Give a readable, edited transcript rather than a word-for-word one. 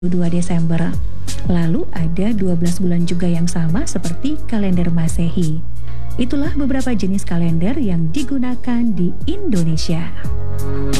2 Desember. Lalu ada 12 bulan juga yang sama seperti kalender Masehi. Itulah beberapa jenis kalender yang digunakan di Indonesia.